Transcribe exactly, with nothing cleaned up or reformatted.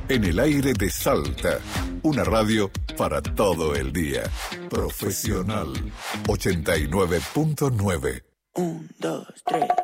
En el aire de Salta, una radio para todo el día. Profesional ochenta y nueve punto nueve. Un, dos, tres.